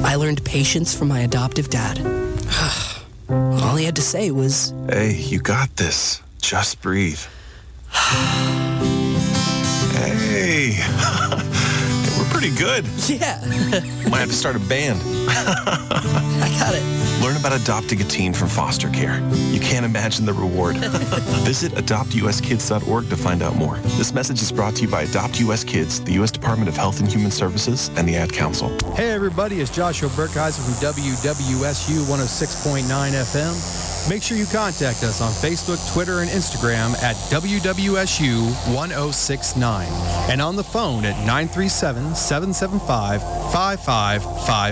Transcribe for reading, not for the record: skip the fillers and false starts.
I learned patience from my adoptive dad. All he had to say was, "Hey, you got this. Just breathe." Hey, we're pretty good. yeah, Might have to start a band. I got it. Learn about adopting a teen from foster care. You can't imagine the reward. Visit adoptuskids.org to find out more. This message is brought to you by Adopt US Kids, the U.S. Department of Health and Human Services, and the Ad Council. Hey everybody, it's Joshua Burkheiser from WWSU 106.9 FM. Make sure you contact us on Facebook, Twitter, and Instagram at WWSU 1069 and on the phone at 937-775-5555.